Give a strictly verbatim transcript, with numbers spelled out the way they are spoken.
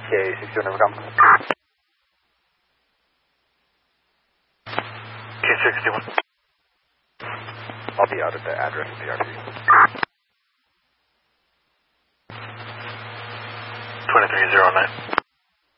Okay, six zero, come. K sixty-one. I'll be out at the address of the R P. twenty-three oh nine.